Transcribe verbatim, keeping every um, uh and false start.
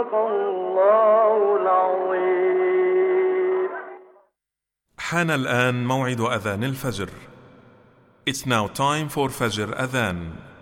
صدق الله العظيم. حان الآن موعد أذان الفجر. It's now time for Fajr Adhan.